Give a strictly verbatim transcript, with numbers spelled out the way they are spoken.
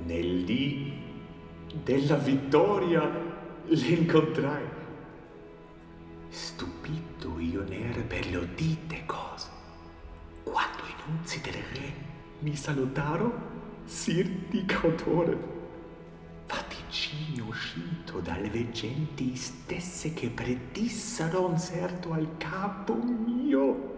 Nel dì della vittoria l'incontrai. Stupito io n'ero per le udite cose, quando i nunzi del re mi salutaro, sir di cautore. Vaticini uscito dalle veggenti stesse che predissero un certo al capo mio.